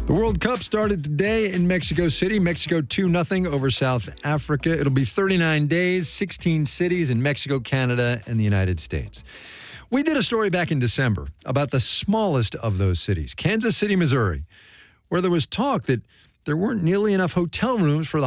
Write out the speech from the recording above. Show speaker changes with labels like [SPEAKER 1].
[SPEAKER 1] The World Cup started today in Mexico City. Mexico 2-0 over South Africa. It'll be 39 days, 16 cities in Mexico, Canada, and the United States. We did a story back in December about the smallest of those cities, Kansas City, Missouri, where there was talk that there weren't nearly enough hotel rooms for the